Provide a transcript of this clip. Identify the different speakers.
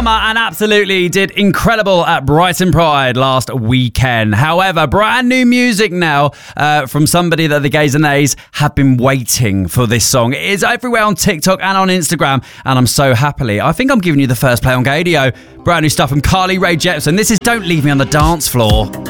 Speaker 1: Summer and absolutely did incredible at Brighton Pride last weekend. However, brand new music now from somebody that the gays and nays have been waiting for this song. It is everywhere on TikTok and on Instagram, and I'm so happily, I think I'm giving you the first play on Gaydio. Brand new stuff from Carly Rae Jepsen. This is Don't Leave Me on the Dance Floor.